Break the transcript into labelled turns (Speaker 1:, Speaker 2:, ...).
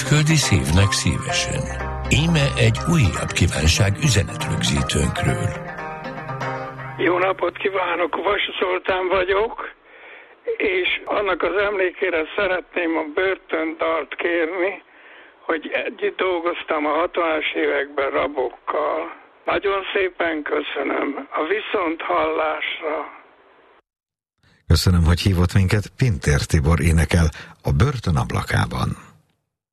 Speaker 1: küldi szívnek szívesen. Íme egy újabb kívánság üzenetrögzítőnkről.
Speaker 2: Jó napot kívánok, Vas Zoltán vagyok, és annak az emlékére szeretném a börtöndalt kérni, hogy együtt dolgoztam a 60-as években rabokkal. Nagyon szépen köszönöm. A viszonthallásra.
Speaker 3: Köszönöm, hogy hívott minket. Pintér Tibor énekel A börtön ablakában.